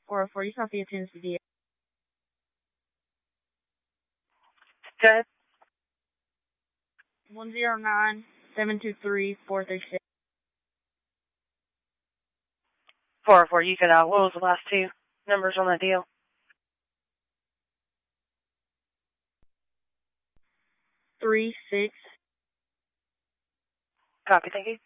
404, you copy attendance to DA. Good. 109-723-436. 404, you could, what was the last two numbers on that deal? 36. Copy, thank you.